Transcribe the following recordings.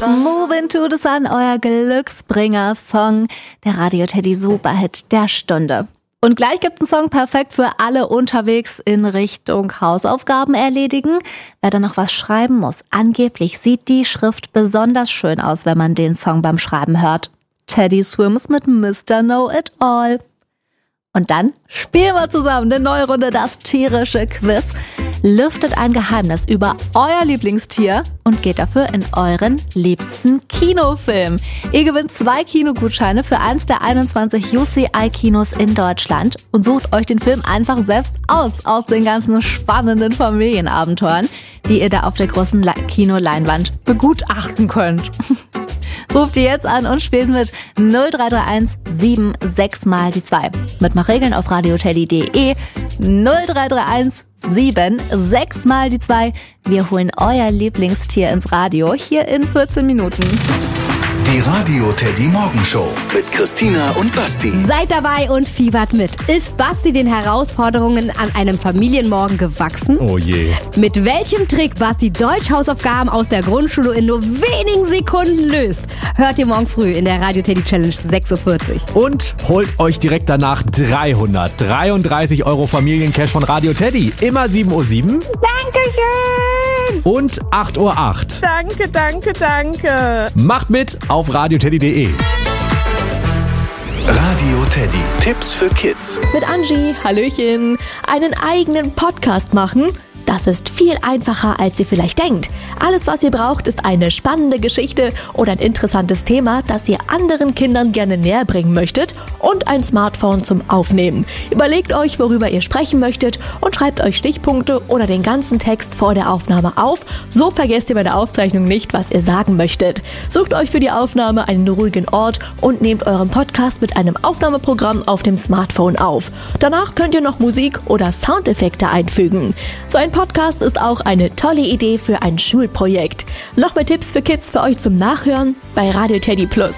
Move into the Sun, euer Glücksbringer-Song, der Radio Teddy Superhit der Stunde. Und gleich gibt's einen Song perfekt für alle unterwegs in Richtung Hausaufgaben erledigen. Wer da noch was schreiben muss, angeblich sieht die Schrift besonders schön aus, wenn man den Song beim Schreiben hört. Teddy Swims mit Mr. Know-It-All. Und dann spielen wir zusammen eine neue Runde, das tierische Quiz. Lüftet ein Geheimnis über euer Lieblingstier und geht dafür in euren liebsten Kinofilm. Ihr gewinnt 2 Kinogutscheine für eins der 21 UCI-Kinos in Deutschland und sucht euch den Film einfach selbst aus den ganzen spannenden Familienabenteuern, die ihr da auf der großen Kinoleinwand begutachten könnt. Ruft ihr jetzt an und spielt mit 0331 76 mal die 2. Mit Regeln auf radioteddy.de 0331 76 mal die 2. Wir holen euer Lieblingstier ins Radio hier in 14 Minuten. Die Radio Teddy Morgenshow mit Christina und Basti. Seid dabei und fiebert mit. Ist Basti den Herausforderungen an einem Familienmorgen gewachsen? Oh je. Mit welchem Trick Basti Deutsch-Hausaufgaben aus der Grundschule in nur wenigen Sekunden löst, hört ihr morgen früh in der Radio Teddy Challenge 6.40 Uhr. Und holt euch direkt danach 333 € Familiencash von Radio Teddy. Immer 7:07 Uhr. Dankeschön. Und 8:08 Uhr. Danke. Macht mit auf radioteddy.de. Radio Teddy. Tipps für Kids. Mit Angie, Hallöchen. Einen eigenen Podcast machen? Das ist viel einfacher, als ihr vielleicht denkt. Alles, was ihr braucht, ist eine spannende Geschichte oder ein interessantes Thema, das ihr anderen Kindern gerne näher bringen möchtet und ein Smartphone zum Aufnehmen. Überlegt euch, worüber ihr sprechen möchtet und schreibt euch Stichpunkte oder den ganzen Text vor der Aufnahme auf. So vergesst ihr bei der Aufzeichnung nicht, was ihr sagen möchtet. Sucht euch für die Aufnahme einen ruhigen Ort und nehmt euren Podcast mit einem Aufnahmeprogramm auf dem Smartphone auf. Danach könnt ihr noch Musik oder Soundeffekte einfügen. So ein Podcast ist auch eine tolle Idee für ein Schulprojekt. Noch mehr Tipps für Kids für euch zum Nachhören bei Radio Teddy Plus.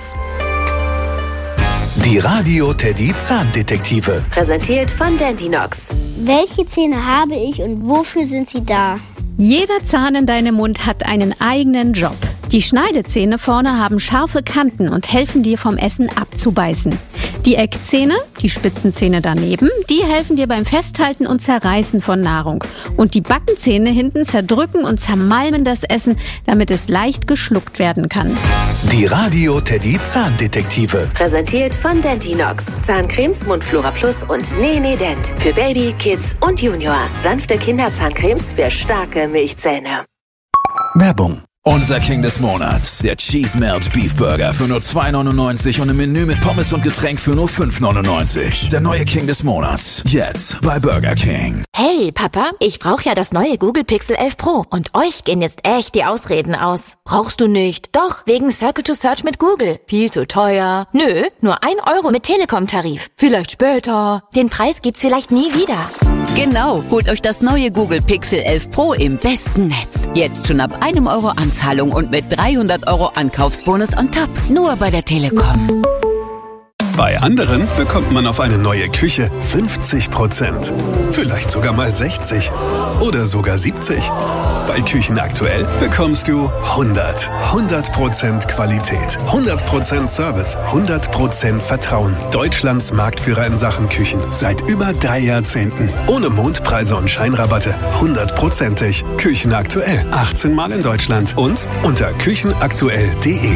Die Radio Teddy Zahndetektive. Präsentiert von Dentinox. Welche Zähne habe ich und wofür sind sie da? Jeder Zahn in deinem Mund hat einen eigenen Job. Die Schneidezähne vorne haben scharfe Kanten und helfen dir vom Essen abzubeißen. Die Eckzähne, die Spitzenzähne daneben, die helfen dir beim Festhalten und Zerreißen von Nahrung. Und die Backenzähne hinten zerdrücken und zermalmen das Essen, damit es leicht geschluckt werden kann. Die Radio Teddy Zahndetektive. Präsentiert von Dentinox. Zahncremes, Mundflora Plus und Nee Dent. Für Baby, Kids und Junior. Sanfte Kinderzahncremes für starke Milchzähne. Werbung. Unser King des Monats, der Cheese Melt Beef Burger für nur 2,99 € und ein Menü mit Pommes und Getränk für nur 5,99 €. Der neue King des Monats, jetzt bei Burger King. Hey Papa, ich brauche ja das neue Google Pixel 11 Pro und euch gehen jetzt echt die Ausreden aus. Brauchst du nicht? Doch, wegen Circle to Search mit Google. Viel zu teuer. Nö, nur 1 € mit Telekom-Tarif. Vielleicht später. Den Preis gibt's vielleicht nie wieder. Genau, holt euch das neue Google Pixel 11 Pro im besten Netz. Jetzt schon ab 1 € Anzahlung und mit 300 € Ankaufsbonus on top. Nur bei der Telekom. Bei anderen bekommt man auf eine neue Küche 50%. Vielleicht sogar mal 60 oder sogar 70. Bei Küchen aktuell bekommst du 100% Qualität, 100% Service, 100% Vertrauen. Deutschlands Marktführer in Sachen Küchen seit über 3 Jahrzehnten. Ohne Mondpreise und Scheinrabatte, 100%ig. Küchen aktuell, 18 Mal in Deutschland und unter küchenaktuell.de.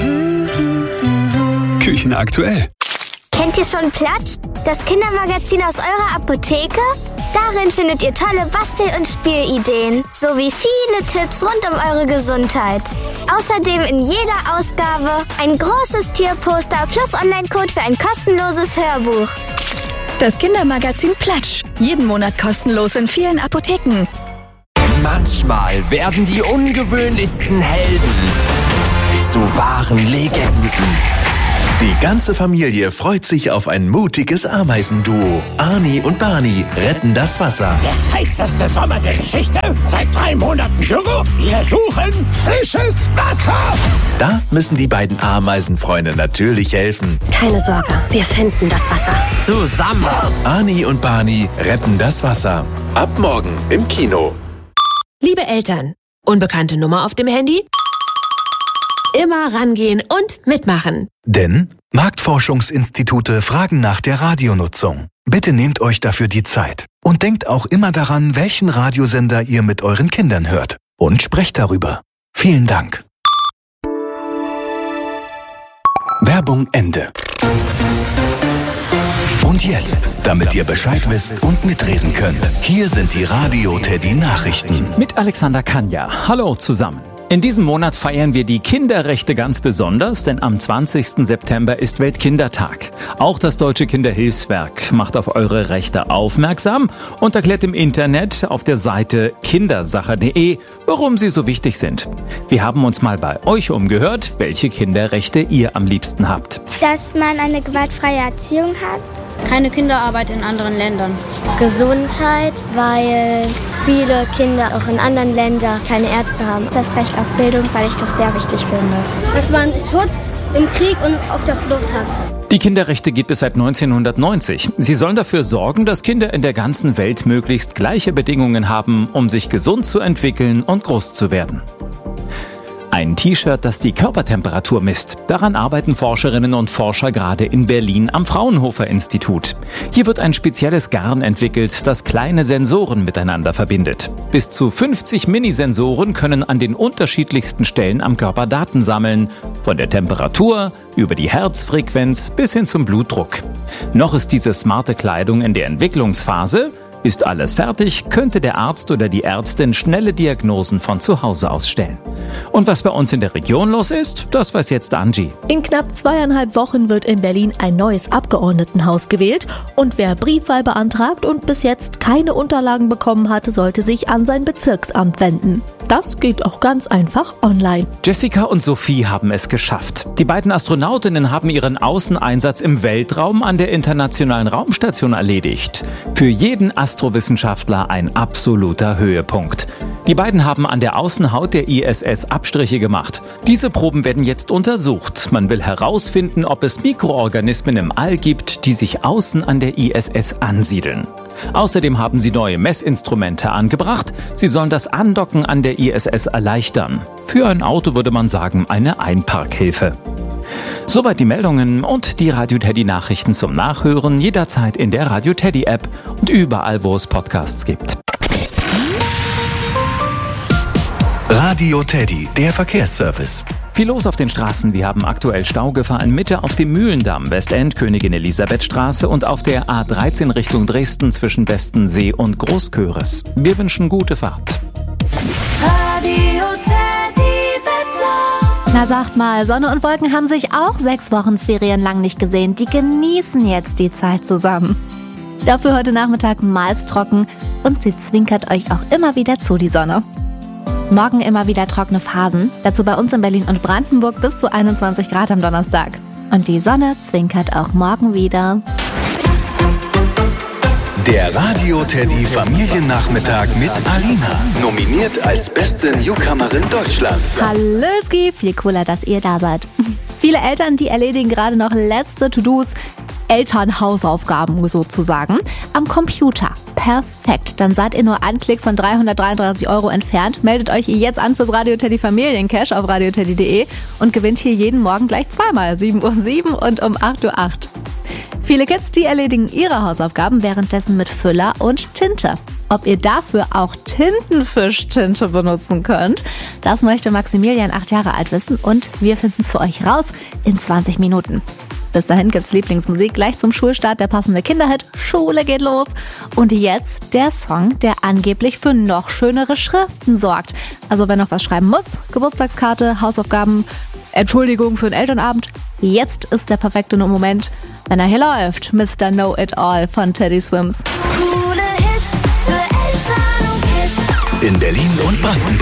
Küchen aktuell. Kennt ihr schon Platsch? Das Kindermagazin aus eurer Apotheke? Darin findet ihr tolle Bastel- und Spielideen, sowie viele Tipps rund um eure Gesundheit. Außerdem in jeder Ausgabe ein großes Tierposter plus Online-Code für ein kostenloses Hörbuch. Das Kindermagazin Platsch. Jeden Monat kostenlos in vielen Apotheken. Manchmal werden die ungewöhnlichsten Helden zu wahren Legenden. Die ganze Familie freut sich auf ein mutiges Ameisenduo. Arnie und Barney retten das Wasser. Der heißeste Sommer der Geschichte. Seit 3 Monaten Dürre. Wir suchen frisches Wasser. Da müssen die beiden Ameisenfreunde natürlich helfen. Keine Sorge, wir finden das Wasser. Zusammen. Arnie und Barney retten das Wasser. Ab morgen im Kino. Liebe Eltern, unbekannte Nummer auf dem Handy? Immer rangehen und mitmachen. Denn Marktforschungsinstitute fragen nach der Radionutzung. Bitte nehmt euch dafür die Zeit. Und denkt auch immer daran, welchen Radiosender ihr mit euren Kindern hört. Und sprecht darüber. Vielen Dank. Werbung Ende. Und jetzt, damit ihr Bescheid wisst und mitreden könnt, hier sind die Radio Teddy Nachrichten. Mit Alexander Kanja. Hallo zusammen. In diesem Monat feiern wir die Kinderrechte ganz besonders, denn am 20. September ist Weltkindertag. Auch das Deutsche Kinderhilfswerk macht auf eure Rechte aufmerksam und erklärt im Internet auf der Seite kindersache.de, warum sie so wichtig sind. Wir haben uns mal bei euch umgehört, welche Kinderrechte ihr am liebsten habt. Dass man eine gewaltfreie Erziehung hat. Keine Kinderarbeit in anderen Ländern. Gesundheit, weil viele Kinder auch in anderen Ländern keine Ärzte haben. Das Recht auf Bildung, weil ich das sehr wichtig finde. Dass man Schutz im Krieg und auf der Flucht hat. Die Kinderrechte gibt es seit 1990. Sie sollen dafür sorgen, dass Kinder in der ganzen Welt möglichst gleiche Bedingungen haben, um sich gesund zu entwickeln und groß zu werden. Ein T-Shirt, das die Körpertemperatur misst. Daran arbeiten Forscherinnen und Forscher gerade in Berlin am Fraunhofer Institut. Hier wird ein spezielles Garn entwickelt, das kleine Sensoren miteinander verbindet. Bis zu 50 Minisensoren können an den unterschiedlichsten Stellen am Körper Daten sammeln. Von der Temperatur über die Herzfrequenz bis hin zum Blutdruck. Noch ist diese smarte Kleidung in der Entwicklungsphase. Ist alles fertig, könnte der Arzt oder die Ärztin schnelle Diagnosen von zu Hause aus stellen. Und was bei uns in der Region los ist, das weiß jetzt Angie. In knapp 2,5 Wochen wird in Berlin ein neues Abgeordnetenhaus gewählt und wer Briefwahl beantragt und bis jetzt keine Unterlagen bekommen hatte, sollte sich an sein Bezirksamt wenden. Das geht auch ganz einfach online. Jessica und Sophie haben es geschafft. Die beiden Astronautinnen haben ihren Außeneinsatz im Weltraum an der Internationalen Raumstation erledigt. Für jeden Astrowissenschaftler ein absoluter Höhepunkt. Die beiden haben an der Außenhaut der ISS Abstriche gemacht. Diese Proben werden jetzt untersucht. Man will herausfinden, ob es Mikroorganismen im All gibt, die sich außen an der ISS ansiedeln. Außerdem haben sie neue Messinstrumente angebracht. Sie sollen das Andocken an der ISS erleichtern. Für ein Auto würde man sagen, eine Einparkhilfe. Soweit die Meldungen und die Radio Teddy Nachrichten zum Nachhören jederzeit in der Radio Teddy App und überall, wo es Podcasts gibt. Radio Teddy, der Verkehrsservice. Viel los auf den Straßen. Wir haben aktuell Staugefahr in Mitte auf dem Mühlendamm, Westend, Königin Elisabethstraße und auf der A13 Richtung Dresden zwischen Westensee und Großköris. Wir wünschen gute Fahrt. Radio Teddy Wetter. Na sagt mal, Sonne und Wolken haben sich auch 6 Wochen Ferien lang nicht gesehen. Die genießen jetzt die Zeit zusammen. Dafür heute Nachmittag meist trocken und sie zwinkert euch auch immer wieder zu, die Sonne. Morgen immer wieder trockene Phasen, dazu bei uns in Berlin und Brandenburg bis zu 21 Grad am Donnerstag. Und die Sonne zwinkert auch morgen wieder. Der Radio Teddy Familiennachmittag mit Alina. Nominiert als beste Newcomerin Deutschlands. Hallöski, viel cooler, dass ihr da seid. Viele Eltern, die erledigen gerade noch letzte To-Dos, Elternhausaufgaben sozusagen, am Computer. Perfekt, dann seid ihr nur einen Klick von 333 € entfernt. Meldet euch jetzt an fürs Radio Teddy Familiencash auf radioteddy.de und gewinnt hier jeden Morgen gleich zweimal, 7:07 Uhr und um 8:08 Uhr. Viele Kids, die erledigen ihre Hausaufgaben währenddessen mit Füller und Tinte. Ob ihr dafür auch Tintenfischtinte benutzen könnt, das möchte Maximilian, 8 Jahre alt, wissen und wir finden es für euch raus in 20 Minuten. Bis dahin gibt's Lieblingsmusik, gleich zum Schulstart der passende Kinderhit, Schule geht los. Und jetzt der Song, der angeblich für noch schönere Schriften sorgt. Also wer noch was schreiben muss, Geburtstagskarte, Hausaufgaben, Entschuldigung für den Elternabend. Jetzt ist der perfekte Moment, wenn er hier läuft, Mr. Know-It-All von Teddy Swims. In Berlin und Brandenburg.